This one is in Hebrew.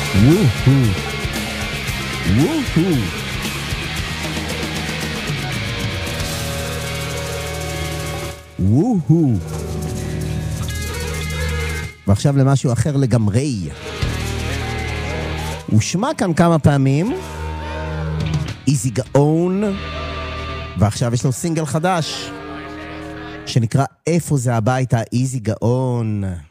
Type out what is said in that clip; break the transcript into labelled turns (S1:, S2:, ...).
S1: וואו. וואו. וואו. ועכשיו למשהו אחר לגמרי. הוא שמע כאן כמה פעמים, איזי גאון, ועכשיו יש לו סינגל חדש, שנקרא איפה זה הביתה, איזי גאון.